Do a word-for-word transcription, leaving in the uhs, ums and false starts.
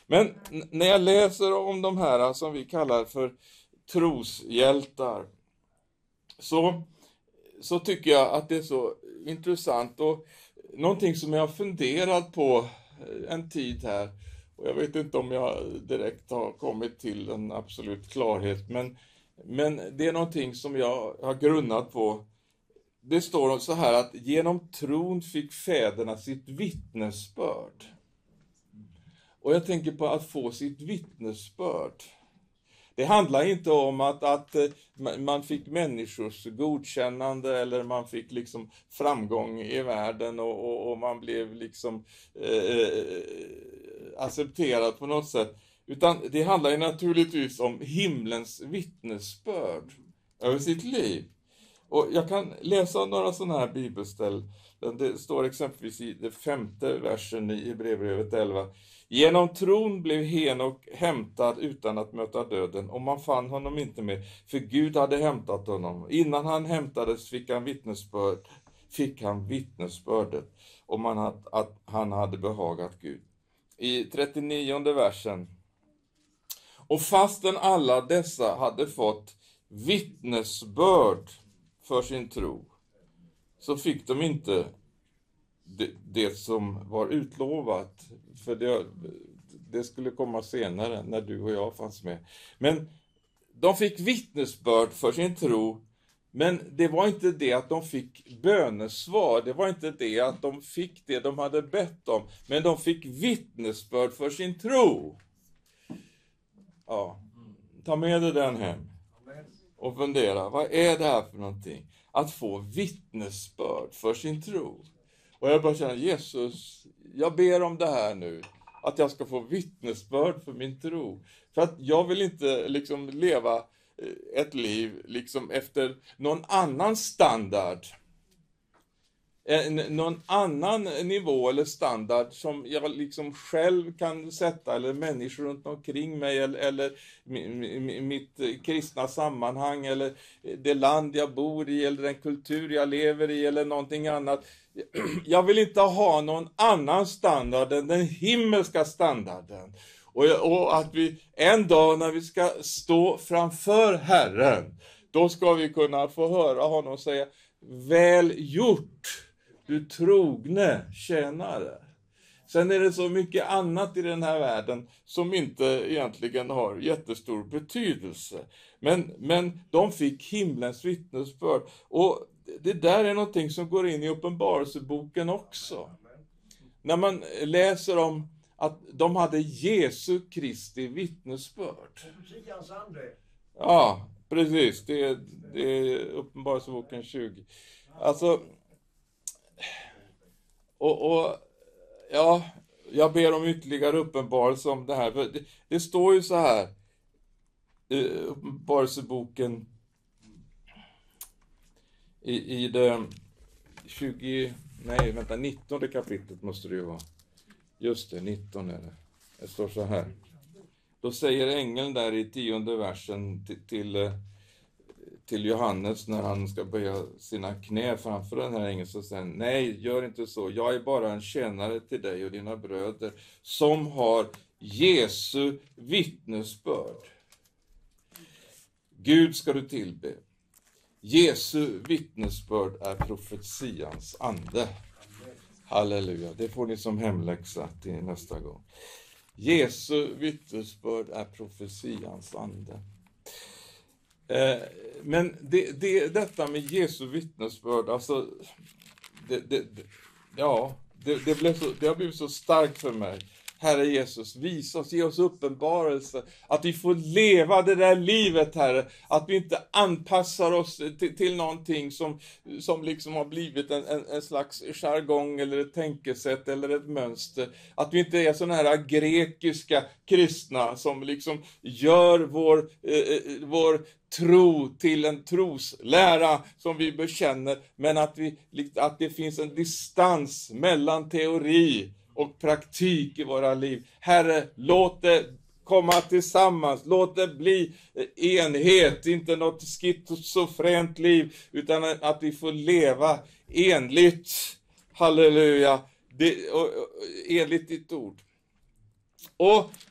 Men n- när jag läser om de här som vi kallar för troshjältar, så, så tycker jag att det är så intressant och någonting som jag har funderat på en tid här. Och jag vet inte om jag direkt har kommit till en absolut klarhet, men, men det är någonting som jag har grunnat på. Det står så här att genom tron fick fäderna sitt vittnesbörd. Och jag tänker på att få sitt vittnesbörd. Det handlar inte om att, att man fick människors godkännande eller man fick liksom framgång i världen och, och, och man blev liksom eh, accepterad på något sätt. Utan det handlar ju naturligtvis om himlens vittnesbörd över sitt liv. Och jag kan läsa några sådana här bibelställ. Det står exempelvis i det femte versen i Hebreerbrevet elva. Genom tron blev Henok hämtad utan att möta döden, och man fann honom inte mer, för Gud hade hämtat honom. Innan han hämtades fick han vittnesbörd, fick han vittnesbördet om han att, att han hade behagat Gud. I trettionionde versen. Och fastän alla dessa hade fått vittnesbörd för sin tro, så fick de inte det, det som var utlovat, för det, det skulle komma senare när du och jag fanns med. Men de fick vittnesbörd för sin tro, men det var inte det att de fick bönesvar, det var inte det att de fick det de hade bett om, men de fick vittnesbörd för sin tro. Ja, ta med dig den hem och fundera, vad är det här för någonting? Att få vittnesbörd för sin tro. Och jag bara känner, Jesus, jag ber om det här nu. Att jag ska få vittnesbörd för min tro. För att jag vill inte liksom leva ett liv liksom efter någon annan standard. En, någon annan nivå eller standard som jag liksom själv kan sätta, eller människor runt omkring mig, eller, eller mitt kristna sammanhang, eller det land jag bor i, eller den kultur jag lever i, eller någonting annat. Jag vill inte ha någon annan standard än den himmelska standarden. Och, och att vi en dag när vi ska stå framför Herren, då ska vi kunna få höra honom säga, väl gjort, du trogne tjänare. Sen är det så mycket annat i den här världen som inte egentligen har jättestor betydelse. Men, men de fick himlens vittnesbörd. Och det där är någonting som går in i Uppenbarelseboken också. När man läser om att de hade Jesu Kristi vittnesbörd. Ja, precis. Det är, det är Uppenbarelseboken tjugo. Alltså, och, och ja, jag ber om ytterligare uppenbarelse om det här. Det, det står ju så här i Uppenbarelseboken i, i det tjugo, nej vänta, nittonde kapitlet måste det ju vara. Just det, nitton är det. Det står så här. Då säger ängeln där i tionde versen till, till, till Johannes när han ska böja sina knä framför den här ängeln, så säger, nej, gör inte så. Jag är bara en tjänare till dig och dina bröder som har Jesu vittnesbörd. Gud ska du tillbe. Jesu vittnesbörd är profetians ande. Halleluja, det får ni som hemläxa till nästa gång. Jesu vittnesbörd är profetians ande. Eh, men det, det, detta med Jesu vittnesbörd, alltså, det, det, det, ja, det, det, blev så, det har blivit så starkt för mig. Herre Jesus, visa oss, ge oss uppenbarelse, att vi får leva det där livet, Herre, att vi inte anpassar oss till, till någonting som, som liksom har blivit en, en, en slags jargong eller ett tänkesätt eller ett mönster, att vi inte är sådana här grekiska kristna som liksom gör vår, eh, vår tro till en troslära som vi bekänner, men att, vi, att det finns en distans mellan teori och praktik i våra liv. Herre, låt det komma tillsammans. Låt det bli enhet. Inte något schizofrent liv, utan att vi får leva enligt, halleluja, det, och, och, enligt ditt ord. Och